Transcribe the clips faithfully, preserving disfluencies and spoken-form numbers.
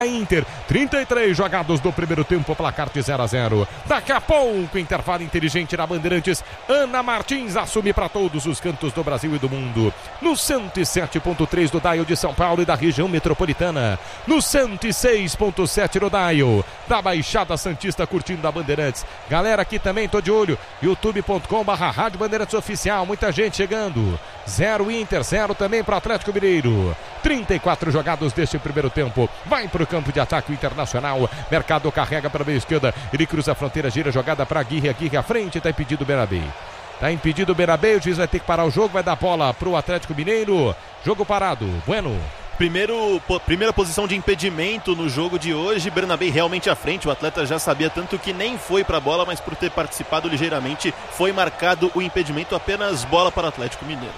Inter, trinta e três jogados do primeiro tempo, placar de zero a zero. Daqui a pouco, intervalo inteligente na Bandeirantes. Ana Martins assume para todos os cantos do Brasil e do mundo. No cento e sete ponto três do dial de São Paulo e da região metropolitana. No cento e seis ponto sete do dial da Baixada Santista, curtindo a Bandeirantes. Galera, aqui também tô de olho. youtube ponto com barra Rádio Bandeirantes Oficial. Muita gente chegando. Zero Inter, zero também para o Atlético Mineiro. trinta e quatro jogados deste primeiro tempo. Vai para o campo de ataque Internacional. Mercado carrega para a meia esquerda. Ele cruza a fronteira, gira a jogada para Aguirre. Aguirre à frente, está impedido o Bernabé. Está impedido o Bernabé. O juiz vai ter que parar o jogo. Vai dar bola para o Atlético Mineiro. Jogo parado. Bueno. Primeiro, po, primeira posição de impedimento no jogo de hoje. Bernabé realmente à frente. O atleta já sabia tanto que nem foi para a bola, mas por ter participado ligeiramente foi marcado o impedimento. Apenas bola para o Atlético Mineiro.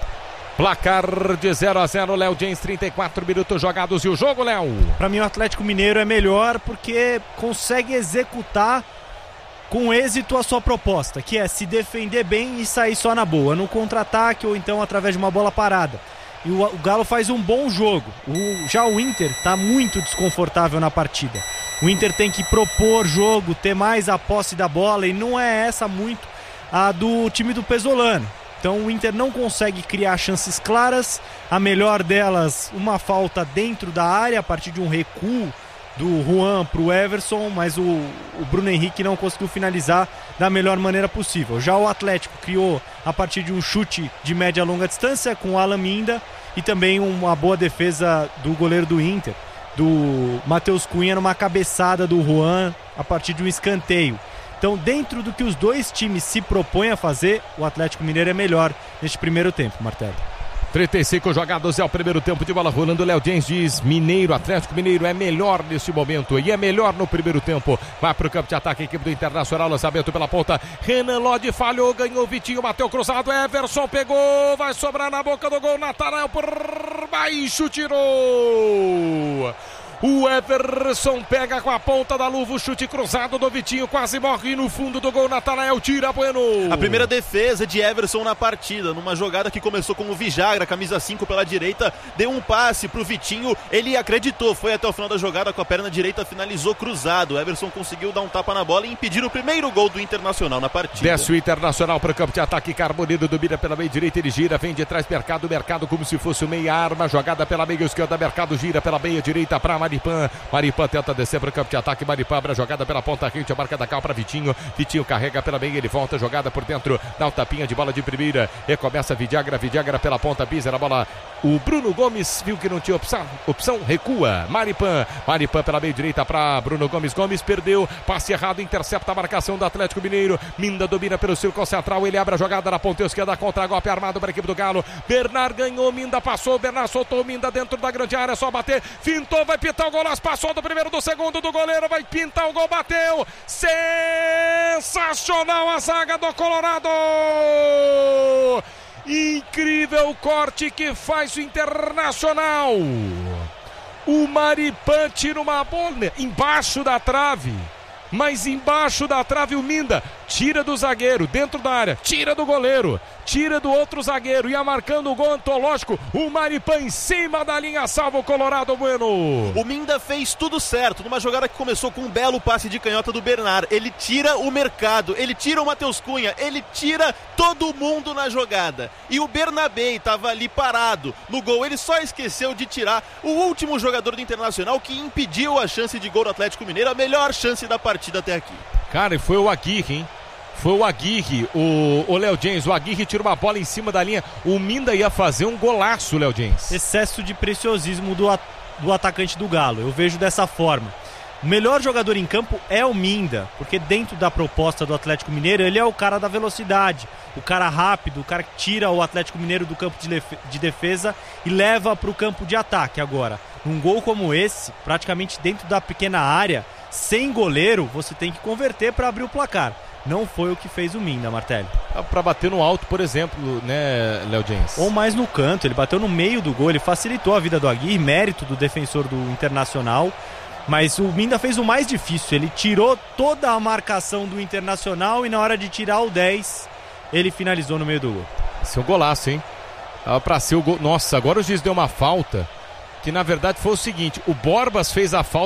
Placar de zero a zero, Léo James, trinta e quatro minutos jogados e o jogo, Léo? Para mim o Atlético Mineiro é melhor porque consegue executar com êxito a sua proposta, que é se defender bem e sair só na boa, no contra-ataque ou então através de uma bola parada. E o, o Galo faz um bom jogo. O, já o Inter está muito desconfortável na partida. O Inter tem que propor jogo, ter mais a posse da bola, e não é essa muito a do time do Pesolano. Então o Inter não consegue criar chances claras, a melhor delas uma falta dentro da área a partir de um recuo do Juan para o Everson, mas o, o Bruno Henrique não conseguiu finalizar da melhor maneira possível. Já o Atlético criou a partir de um chute de média e longa distância com o Alan Minda e também uma boa defesa do goleiro do Inter, do Matheus Cunha, numa cabeçada do Juan a partir de um escanteio. Então, dentro do que os dois times se propõem a fazer, o Atlético Mineiro é melhor neste primeiro tempo, Martelo. trinta e cinco jogados é o primeiro tempo de bola rolando. Léo James diz: Mineiro, Atlético Mineiro é melhor neste momento e é melhor no primeiro tempo. Vai para o campo de ataque, a equipe do Internacional, lançamento pela ponta. Renan Lodi falhou, ganhou Vitinho, bateu cruzado. Everson pegou, vai sobrar na boca do gol. Natanael por baixo, tirou. O Everson pega com a ponta da luva o chute cruzado do Vitinho, quase morre no fundo do gol. Natanael tira, Bueno. A primeira defesa de Everson na partida, numa jogada que começou com o Vijagra, camisa cinco pela direita, deu um passe pro Vitinho, ele acreditou, foi até o final da jogada com a perna direita, finalizou cruzado. O Everson conseguiu dar um tapa na bola e impedir o primeiro gol do Internacional na partida. Desce o Internacional para o campo de ataque, Carbonino domina pela meia direita, ele gira, vem de trás, Mercado, Mercado como se fosse o meia arma, jogada pela meia esquerda, Mercado gira pela meia direita para Maripan, Maripan tenta descer para o campo de ataque, Maripan abre a jogada pela ponta rente, a marca da cal para Vitinho, Vitinho carrega pela meia, ele volta, jogada por dentro, dá um tapinha de bola de primeira, e começa Vidagra, Vidagra pela ponta, pisa na bola, o Bruno Gomes viu que não tinha opção, opção recua, Maripan, Maripan pela meia direita para Bruno Gomes, Gomes perdeu, passe errado, intercepta a marcação do Atlético Mineiro, Minda domina pelo círculo central, ele abre a jogada na ponta esquerda, contra-golpe armado para a equipe do Galo, Bernard ganhou, Minda passou, Bernard soltou, Minda dentro da grande área, só bater, fintou, vai pintar o gol, passou do primeiro, do segundo, do goleiro, vai pintar o gol, bateu, sensacional a zaga do Colorado, incrível corte que faz o Internacional, o Maripan tira uma bola embaixo da trave, mas embaixo da trave o Minda tira do zagueiro, dentro da área, tira do goleiro, tira do outro zagueiro, ia marcando o gol antológico, o Maripan em cima da linha, salva o Colorado, Bueno. O Minda fez tudo certo, numa jogada que começou com um belo passe de canhota do Bernard, ele tira o Mercado, ele tira o Matheus Cunha, ele tira todo mundo na jogada, e o Bernabé estava ali parado no gol, ele só esqueceu de tirar o último jogador do Internacional que impediu a chance de gol do Atlético Mineiro, a melhor chance da partida até aqui. Cara, e foi o Aguirre, hein? Foi o Aguirre, o, o Léo James, o Aguirre tira uma bola em cima da linha, o Minda ia fazer um golaço, Léo James. Excesso de preciosismo do, at- do atacante do Galo, eu vejo dessa forma. O melhor jogador em campo é o Minda, porque dentro da proposta do Atlético Mineiro, ele é o cara da velocidade, o cara rápido, o cara que tira o Atlético Mineiro do campo de, lef- de defesa e leva para o campo de ataque. Agora, num gol como esse, praticamente dentro da pequena área, sem goleiro, você tem que converter para abrir o placar. Não foi o que fez o Minda, Martelli. Para bater no alto, por exemplo, né, Léo James? Ou mais no canto, ele bateu no meio do gol, ele facilitou a vida do Aguirre, mérito do defensor do Internacional. Mas o Minda fez o mais difícil, ele tirou toda a marcação do Internacional e na hora de tirar o dez, ele finalizou no meio do gol. Esse é um golaço, hein? Ah, pra ser o gol. Nossa, agora o juiz deu uma falta que na verdade foi o seguinte, o Borbas fez a falta